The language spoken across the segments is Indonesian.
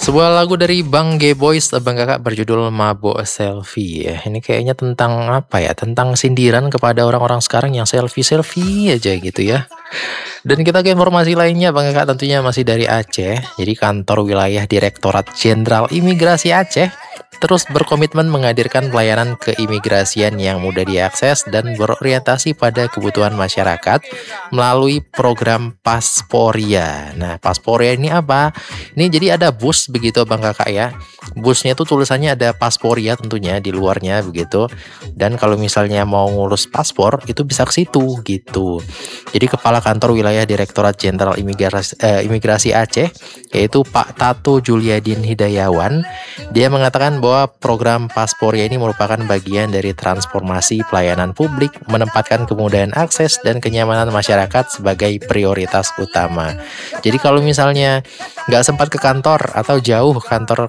Sebuah lagu dari Bang G Boys, Bang Kakak berjudul Mabok Selfie ya. Ini kayaknya tentang apa ya? Tentang sindiran kepada orang-orang sekarang yang selfie-selfie aja gitu ya. Dan kita ke informasi lainnya Bang Kakak tentunya masih dari Aceh. Jadi kantor wilayah Direktorat Jenderal Imigrasi Aceh terus berkomitmen menghadirkan pelayanan keimigrasian yang mudah diakses dan berorientasi pada kebutuhan masyarakat melalui program Pasporia. Nah, Pasporia ini apa? Ini jadi ada bus begitu Bang Kakak ya. Busnya itu tulisannya ada Pasporia tentunya di luarnya begitu. Dan kalau misalnya mau ngurus paspor itu bisa ke situ gitu. Jadi Kepala Kantor Wilayah Direktorat Jenderal Imigrasi Aceh yaitu Pak Tato Juliadin Hidayawan, dia mengatakan bahwa program Pasporia ini merupakan bagian dari transformasi pelayanan publik, menempatkan kemudahan akses dan kenyamanan masyarakat sebagai prioritas utama. Jadi kalau misalnya nggak sempat ke kantor atau jauh kantor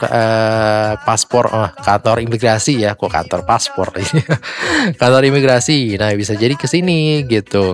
kantor imigrasi ya, kok kantor paspor kantor imigrasi, nah bisa jadi ke sini gitu.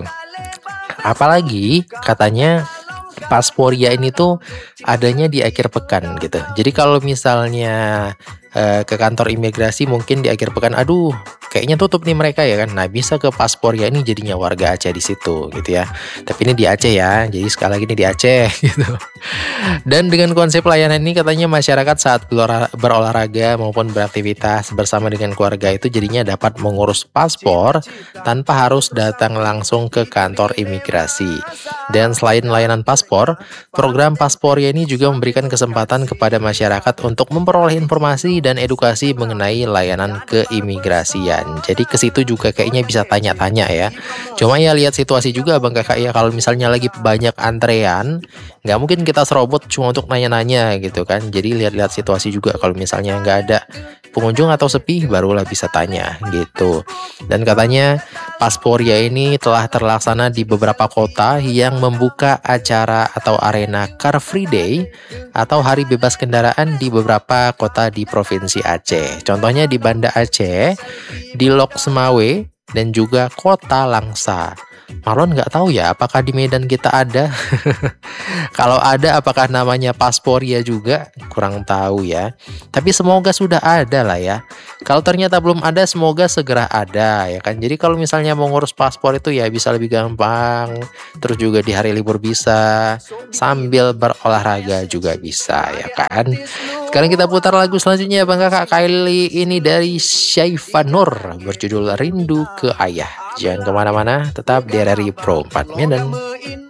Apalagi katanya Pasporia ini tuh adanya di akhir pekan gitu. Jadi kalau misalnya ke kantor imigrasi mungkin di akhir pekan, aduh kayaknya tutup nih mereka ya kan. Nah bisa ke Pasporia ini jadinya warga Aceh di situ gitu ya. Tapi ini di Aceh ya, jadi sekali lagi ini di Aceh gitu. Dan dengan konsep layanan ini katanya masyarakat saat berolahraga maupun beraktivitas bersama dengan keluarga itu jadinya dapat mengurus paspor tanpa harus datang langsung ke kantor imigrasi. Dan selain layanan paspor, program Pasporia ini juga memberikan kesempatan kepada masyarakat untuk memperoleh informasi dan edukasi mengenai layanan keimigrasian. Jadi ke situ juga kayaknya bisa tanya-tanya ya. Cuma ya lihat situasi juga Bang Kakak ya, kalau misalnya lagi banyak antrean, nggak mungkin kita serobot cuma untuk nanya-nanya gitu kan. Jadi lihat-lihat situasi juga, kalau misalnya nggak ada pengunjung atau sepi barulah bisa tanya gitu. Dan katanya Pasporia ini telah terlaksana di beberapa kota yang membuka acara atau arena Car Free Day atau hari bebas kendaraan di beberapa kota di Provinsi Aceh. Contohnya di Banda Aceh, di Lok Semawe, dan juga Kota Langsa. Marlon nggak tahu ya apakah di Medan kita ada. Kalau ada apakah namanya Pasporia juga? Kurang tahu ya. Tapi semoga sudah ada lah ya. Kalau ternyata belum ada, semoga segera ada ya kan. Jadi kalau misalnya mau ngurus paspor itu ya bisa lebih gampang. Terus juga di hari libur bisa, sambil berolahraga juga bisa ya kan. Sekarang kita putar lagu selanjutnya Bang Kakak, kali ini dari Syaifah Nur berjudul Rindu ke Ayah. Jangan kemana-mana, tetap di RRI Pro 4 Medan.